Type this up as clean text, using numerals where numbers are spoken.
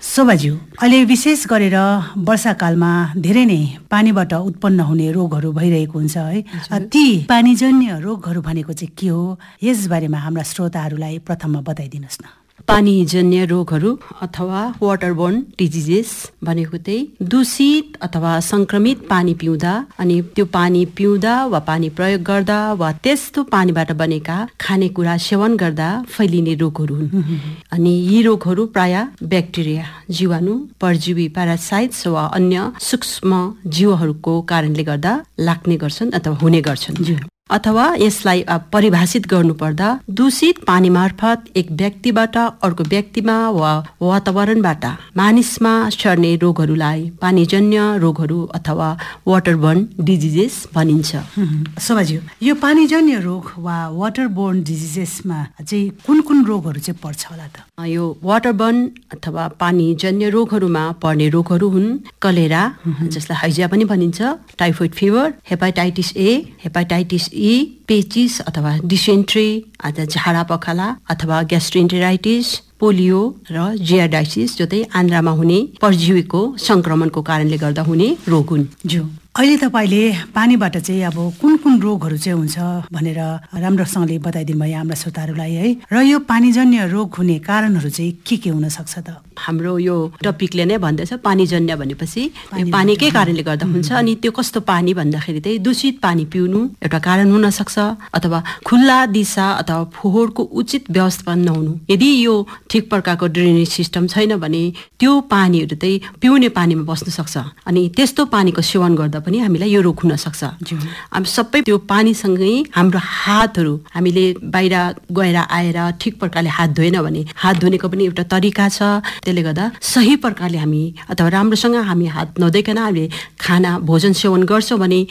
शोभाज्यू, अहिले विशेष गरेर वर्षाकालमा धेरै नै पानीबाट उत्पन्न हुने रोगहरू भइरहेको हुन्छ है। ती पानीजन्य रोगहरू भनेको चाहिँ के हो, यस बारेमा हाम्रा श्रोताहरूलाई प्रथममा बताइदिनुहोस् न। पानीजन्य रोगहरू अथवा वाटरबोर्न डिजिजेस भनेको चाहिँ दूषित अथवा संक्रमित पानी पिउँदा अनि त्यो पानी पिउँदा वा पानी प्रयोग गर्दा वा त्यस्तो पानीबाट बनेका खानेकुरा सेवन गर्दा फैलिने रोगहरू हुन्। अनि यी रोगहरू प्राय ब्याक्टेरिया, जीवाणु, परजीवी, प्यारासाइट्स वा अन्य सूक्ष्म जीवहरूको कारणले गर्दा लाग्ने गर्छन् अथवा हुने गर्छन्। अथवा यसलाई परिभाषित गर्नुपर्दा दूषित पानी मार्फत एक व्यक्तिबाट अर्को व्यक्तिमा वा वातावरणबाट मानिसमा सर्ने रोगहरूलाई पानीजन्य रोगहरू अथवा वाटरबोर्न डिजिजेस भनिन्छ। शोभाज्यू, यो पानीजन्य रोग वा वाटरबोर्न डिजिजेसमा चाहिँ कुन कुन रोगहरू चाहिँ पर्छ होला त? यो वाटरबोर्न अथवा पानीजन्य रोगहरूमा पर्ने रोगहरू हुन् कलेरा, जसलाई हैजा पनि भनिन्छ, टाइफोइड फिभर, हेपाटाइटिस ए, हेपाटाइटिस ई, पेचिस अथवा डिसेन्ट्री, झाडा पखाला अथवा ग्यास्ट्रोइन्टेराइटिस, पोलियो र जियाडाइसिस, जो चाहिँ आन्द्रामा हुने परजीवीको संक्रमणको कारणले गर्दा हुने रोग हुन्। अहिले तपाईँले पानीबाट चाहिँ अब कुन कुन रोगहरू चाहिँ हुन्छ भनेर राम्रोसँगले बताइदिनु भयो हाम्रा श्रोताहरूलाई है। र यो पानीजन्य रोग हुने कारणहरू चाहिँ के हुन सक्छ त? हाम्रो यो टपिकले नै भन्दैछ पानीजन्य भनेपछि पानीकै कारणले गर्दा हुन्छ। अनि त्यो कस्तो पानी भन्दाखेरि चाहिँ दूषित पानी पिउनु एउटा कारण हुन सक्छ, अथवा खुल्ला दिशा अथवा फोहोरको उचित व्यवस्थापन नहुनु। यदि यो ठिक प्रकारको ड्रेनेज सिस्टम छैन भने त्यो पानीहरू चाहिँ पिउने पानीमा बस्न सक्छ अनि त्यस्तो पानीको सेवन गर्दा पनि हामीलाई यो रोग हुन सक्छ। हामी सबै त्यो पानीसँगै हाम्रो हातहरू, हामीले बाहिर गएर आएर ठिक प्रकारले हात धोएन भने हात धुनेको पनि एउटा तरिका छ। त्यसले गर्दा सही प्रकारले हामी अथवा राम्रोसँग हामी हात नधोइकन हामीले खाना भोजन सेवन गर्छौँ भने